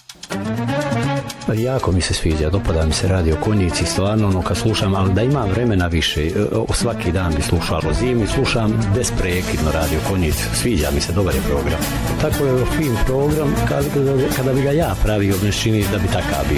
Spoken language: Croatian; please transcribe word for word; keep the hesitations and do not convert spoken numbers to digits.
Jako mi se sviđa, dopada mi se Radio Konjici, stvarno ono kad slušam, ali da imam vremena više, svaki dan bi slušao zimi, slušam besprekidno Radio Konjici, sviđa mi se, dobar je program. Tako je fin program, kada, kada bi ga ja pravio, ne čini da bi takav bio.